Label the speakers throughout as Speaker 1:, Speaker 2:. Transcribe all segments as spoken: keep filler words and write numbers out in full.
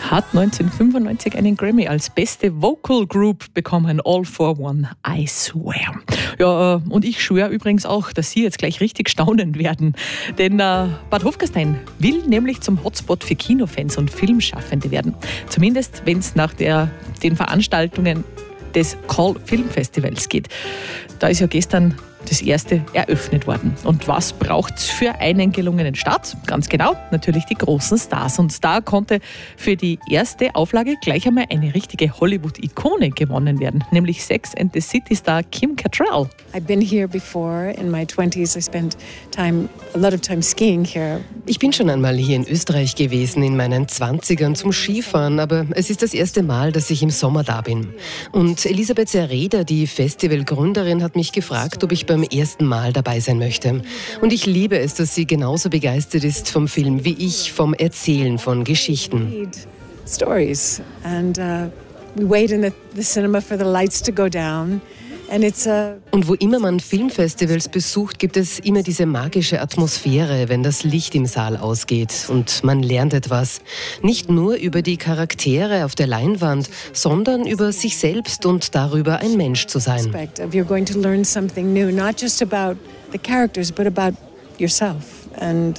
Speaker 1: hat neunzehnhundertfünfundneunzig einen Grammy als beste Vocal Group bekommen. All for One, I Swear. Ja, und ich schwöre übrigens auch, dass Sie jetzt gleich richtig staunen werden. Denn äh, Bad Hofgastein will nämlich zum Hotspot für Kinofans und Filmschaffende werden. Zumindest, wenn es nach der, den Veranstaltungen des Call Filmfestivals geht. Da ist ja gestern das erste eröffnet worden. Und was braucht es für einen gelungenen Start? Ganz genau, natürlich die großen Stars. Und da konnte für die erste Auflage gleich einmal eine richtige Hollywood-Ikone gewonnen werden, nämlich Sex and the City-Star Kim Cattrall.
Speaker 2: I've been here before in my twenties. I spent time, a lot of time skiing here.
Speaker 3: Ich bin schon einmal hier in Österreich gewesen, in meinen Zwanzigern zum Skifahren, aber es ist das erste Mal, dass ich im Sommer da bin. Und Elisabeth Sereda, die Festivalgründerin, hat mich gefragt, ob ich beim ersten Mal dabei sein möchte. Und ich liebe es, dass sie genauso begeistert ist vom Film wie ich vom Erzählen von Geschichten.
Speaker 2: Stories and uh, we wait in the, the cinema for the lights to go down. And it's a
Speaker 3: Und wo immer man Filmfestivals besucht, gibt es immer diese magische Atmosphäre, wenn das Licht im Saal ausgeht und man lernt etwas. Nicht nur über die Charaktere auf der Leinwand, sondern über sich selbst und darüber, ein Mensch zu sein.
Speaker 2: You're going to learn something new, not just about the characters, but about yourself and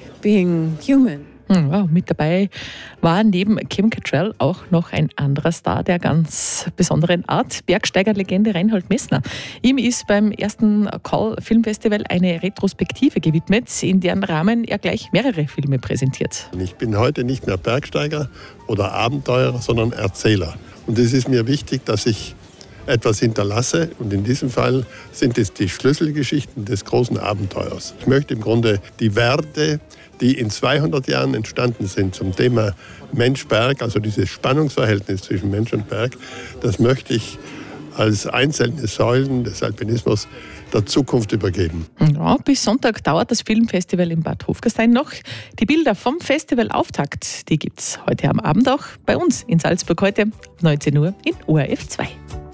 Speaker 2: being human.
Speaker 1: Ja, mit dabei war neben Kim Cattrall auch noch ein anderer Star der ganz besonderen Art, Bergsteigerlegende Reinhold Messner. Ihm ist beim ersten Call Filmfestival eine Retrospektive gewidmet, in deren Rahmen er gleich mehrere Filme präsentiert.
Speaker 4: Ich bin heute nicht mehr Bergsteiger oder Abenteurer, sondern Erzähler. Und es ist mir wichtig, dass ich etwas hinterlasse. Und in diesem Fall sind es die Schlüsselgeschichten des großen Abenteuers. Ich möchte im Grunde die Werte, die in zweihundert Jahren entstanden sind zum Thema Mensch-Berg, also dieses Spannungsverhältnis zwischen Mensch und Berg, das möchte ich als einzelne Säulen des Alpinismus der Zukunft übergeben.
Speaker 1: Ja, bis Sonntag dauert das Filmfestival in Bad Hofgastein noch. Die Bilder vom Festivalauftakt, die gibt es heute am Abend auch bei uns in Salzburg heute, neunzehn Uhr in O R F zwei.